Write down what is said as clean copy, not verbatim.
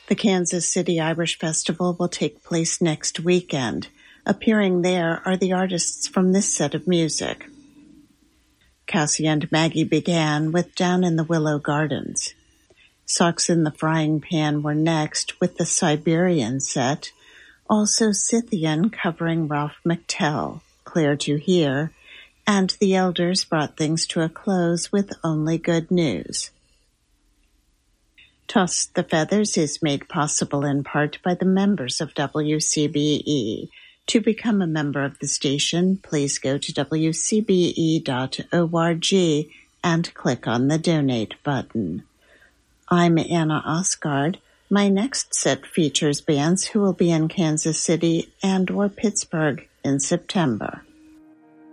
The Kansas City Irish Festival will take place next weekend. Appearing there are the artists from this set of music. Cassie and Maggie began with Down in the Willow Gardens. Socks in the Frying Pan were next with the Siberian set, also Scythian covering Ralph McTell, Clear to Hear, and the Elders brought things to a close with Only Good News. Toss the Feathers is made possible in part by the members of WCBE. To become a member of the station, please go to wcbe.org and click on the Donate button. I'm Anna Osgard. My next set features bands who will be in Kansas City and/or Pittsburgh in September.